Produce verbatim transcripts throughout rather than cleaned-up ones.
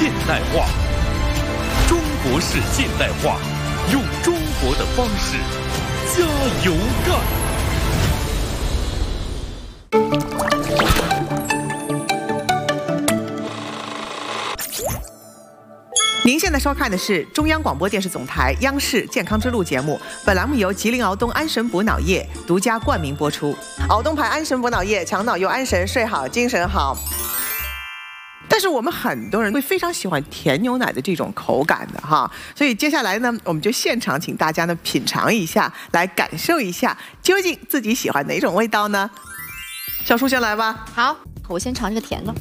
现代化。中国式现代化，用中国的方式加油干。 您现在收看的是中央广播电视总台央视健康之路节目，本栏目由吉林敖东安神补脑液独家冠名播出。敖东牌安神补脑液，强脑又安神，睡好精神好。但是我们很多人会非常喜欢甜牛奶的这种口感的哈，所以接下来呢，我们就现场请大家呢品尝一下，来感受一下究竟自己喜欢哪种味道呢？小叔先来吧。 好，我先尝这个甜的。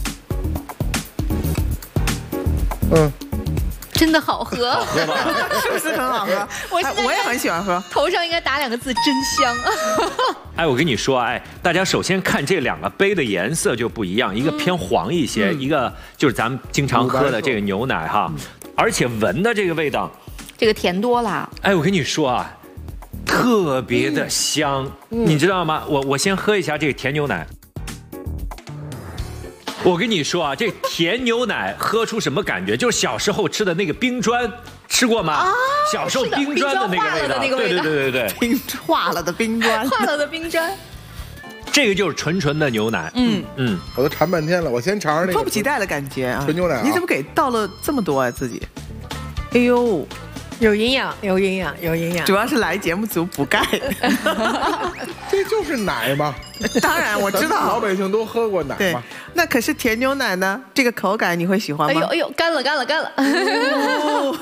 嗯。 真的好喝， 好喝吧？ 是不是很好喝？ 我现在我也很喜欢喝。 头上应该打两个字，真香。 哎，我跟你说，哎，大家首先看这两个杯的颜色就不一样，一个偏黄一些，嗯、一个就是咱们经常喝的这个牛奶哈，嗯、而且闻的这个味道， 这个甜多了。 哎，我跟你说啊，特别的香，嗯、你知道吗？我我先喝一下这个甜牛奶。我跟你说啊，这甜牛奶喝出什么感觉？就是小时候吃的那个冰砖，吃过吗？啊，小时候冰砖的那个味道。对对对对对， 冰化了的冰砖， 化了的冰砖。 这个就是纯纯的牛奶。嗯嗯， 我都馋半天了，我先尝尝那个。 迫不及待的感觉啊！ 纯牛奶、啊， 你怎么给倒了这么多啊？自己？哎呦， 有营养，有营养，有营养。 主要是来节目组补钙。 这就是奶嘛。 当然我知道， 老百姓都喝过奶嘛。 那可是甜牛奶呢？这个口感你会喜欢吗？ 哎呦哎呦，干了干了干了！哦、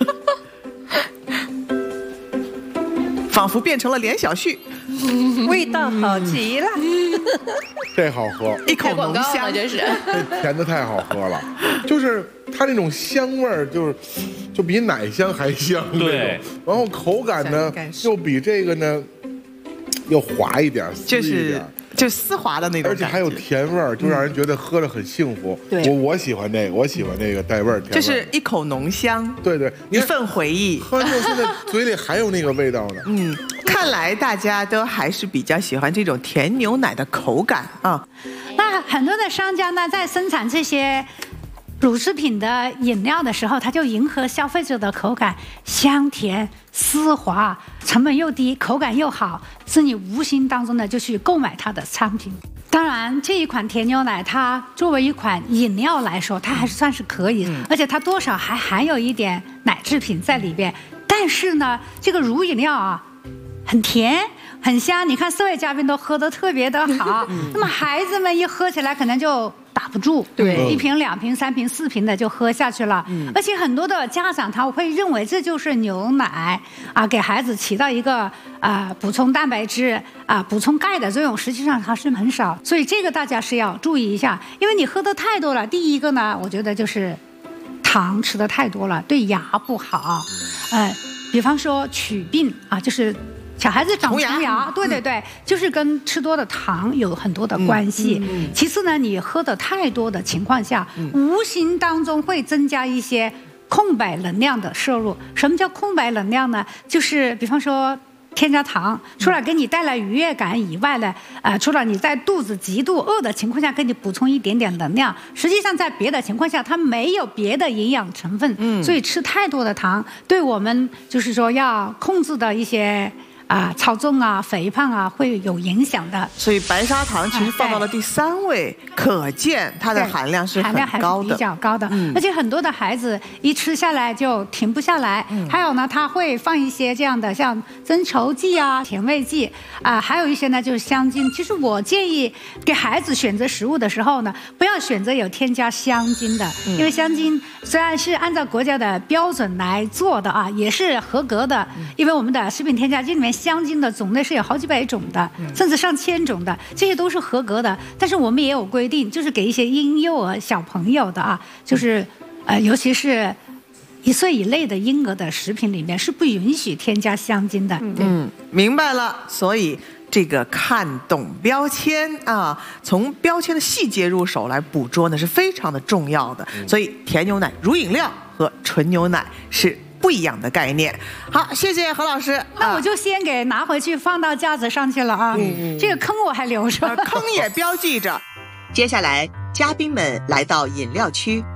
仿佛变成了连小旭， 味道好极了。 这好喝， 一口浓香， 真是。 这甜的太好喝了，就是它那种香味儿，就是就比奶香还香。 对， 然后口感呢，又比这个呢。又滑一点， 就丝一点， 是就丝滑的那种， 而且还有甜味儿，就让人觉得喝着很幸福。 对， 我我喜欢这个，我喜欢这个带味儿，甜味儿， 就是一口浓香。 对对， 一份回忆。 喝完之后，现在嘴里还有那个味道呢。 嗯，看来大家都还是比较喜欢这种甜牛奶的口感啊。 那很多的商家呢，在生产这些乳制品的饮料的时候，它就迎合消费者的口感，香甜丝滑，成本又低，口感又好，是你无形当中呢就去购买它的产品。当然，这一款甜牛奶它作为一款饮料来说，它还是算是可以，嗯、而且它多少还含有一点奶制品在里边。但是呢，这个乳饮料啊，很甜。很香，你看四位嘉宾都喝得特别的好，嗯、那么孩子们一喝起来可能就打不住， 对， 一瓶、两瓶、三瓶、四瓶的就喝下去了。嗯、而且很多的家长他会认为这就是牛奶啊，给孩子起到一个啊、呃、补充蛋白质啊、呃、补充钙的作用，实际上它是很少，所以这个大家是要注意一下，因为你喝的太多了。第一个呢，我觉得就是糖吃的太多了，对牙不好，呃，比方说龋病啊，就是。小孩子长虫牙，牙对对对，嗯、就是跟吃多的糖有很多的关系。嗯嗯嗯、其次呢，你喝的太多的情况下，嗯、无形当中会增加一些空白能量的摄入。什么叫空白能量呢？就是比方说添加糖，除了给你带来愉悦感以外呢，呃，除了你在肚子极度饿的情况下给你补充一点点能量，实际上在别的情况下它没有别的营养成分。嗯，所以吃太多的糖，对我们就是说要控制的一些。啊，超重啊，肥胖啊，会有影响的。 所以白砂糖其实放到了第三位，啊、可见它的含量是很高的， 含量还是比较高的。嗯、而且很多的孩子一吃下来就停不下来。嗯、还有呢，他会放一些这样的像增稠剂啊、甜味剂啊，还有一些呢就是香精。其实我建议给孩子选择食物的时候呢，不要选择有添加香精的，嗯、因为香精虽然是按照国家的标准来做的啊，也是合格的，嗯、因为我们的食品添加剂里面。香精的种类是有好几百种的，甚至上千种的，这些都是合格的。但是我们也有规定，就是给一些婴幼儿小朋友的啊，就是呃，尤其是一岁以内的婴儿的食品里面是不允许添加香精的。 嗯，明白了。所以这个看懂标签啊，从标签的细节入手来捕捉呢，是非常的重要的。所以甜牛奶、乳饮料和纯牛奶是不一样的概念。好，谢谢何老师。 那我就先给拿回去放到架子上去了啊。嗯嗯，这个坑我还留着， 坑也标记着。接下来，嘉宾们来到饮料区，